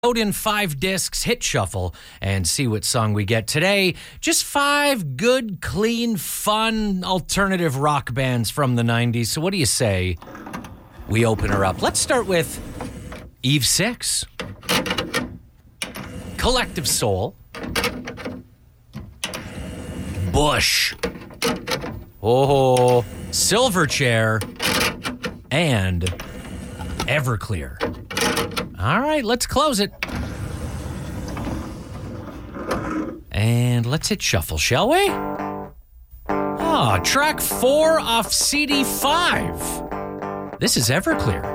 Load in 5 discs, hit shuffle, and see what song we get today. Just 5 good, clean, fun, alternative rock bands from the 90s. So what do you say we open her up? Let's start with Eve 6, Collective Soul, Bush, Silverchair, and Everclear. All right, let's close it. And let's hit shuffle, shall we? Track 4 off CD 5. This is Everclear.